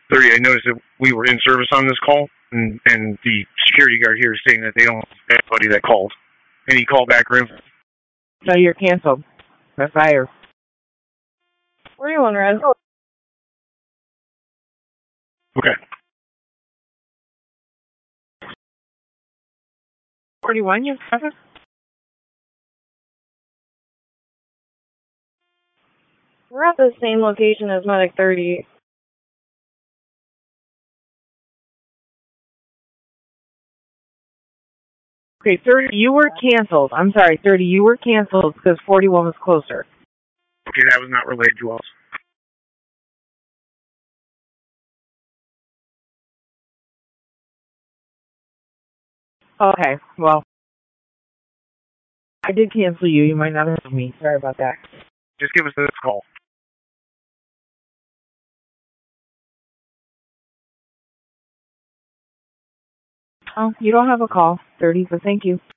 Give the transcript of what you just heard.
30, I noticed that we were in service on this call, and the security guard here is saying that they don't have anybody that called. Any callback room? So you're canceled. For fire. 41 Red. Okay. 41, you have. We're at the same location as Medic 30. Okay, 30, you were canceled. I'm sorry, 30, you were canceled because 41 was closer. Okay, that was not related to us. Okay, well, I did cancel you. You might not have heard me. Sorry about that. Just give us this call. Oh, you don't have a call, 30, but thank you.